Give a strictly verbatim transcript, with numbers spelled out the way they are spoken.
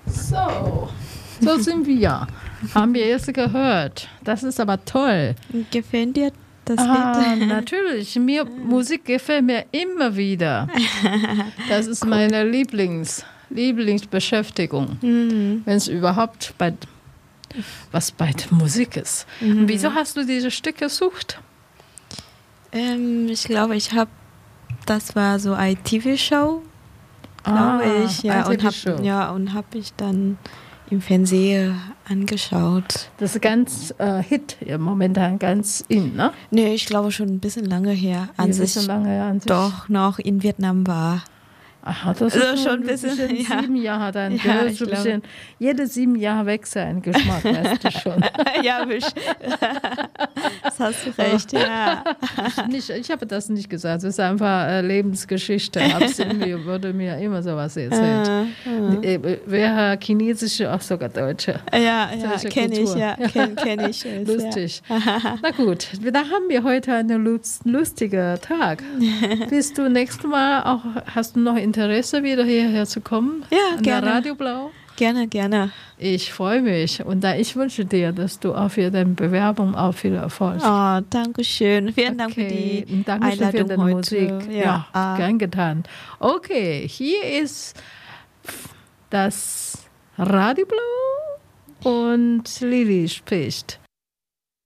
So, so sind wir. Haben wir jetzt gehört. Das ist aber toll. Gefällt dir das ah, Lied? Natürlich. Mir, Musik gefällt mir immer wieder. Das ist cool. Meine Lieblings, Lieblingsbeschäftigung. Mhm. Wenn es überhaupt bei, was bei der Musik ist. Mhm. Wieso hast du dieses Stück gesucht? Ähm, ich glaube, ich habe, das war so eine T V-Show, glaube ah, ich. Ja, und habe ja, und hab ich dann im Fernsehen angeschaut. Das ist ganz äh, Hit, ja, momentan ganz in, ne? Nee, ich glaube schon ein bisschen lange her. An ein sich bisschen lange her an sich. Doch noch in Vietnam war. Aha, das ist also schon ein bisschen, bisschen ja. sieben Jahre dann. Ja, so ein bisschen, jede sieben Jahre wächst ein Geschmack, weißt du schon. Ja, das hast du recht, ja. Nicht, ich habe das nicht gesagt, es ist einfach äh, Lebensgeschichte. Mir wurde mir immer sowas erzählt. Äh, äh. Wer chinesische, auch sogar Deutsche. Ja, ja kenne ich, ja, kenne kenn ich. Es, lustig. Ja. Na gut, da haben wir heute einen lustigen Tag. Bist du nächstes Mal auch, hast du noch Interesse, wieder hierher zu kommen? Ja, an gerne. Der Radio Blau? Gerne, gerne. Ich freue mich und da ich wünsche dir, dass du auch für deine Bewerbung auch viel Erfolg. Oh, danke schön. Vielen Dank okay. für die danke Einladung für deine heute. Musik. Ja, ja ah. gern getan. Okay, hier ist das Radio Blau und Lili spricht.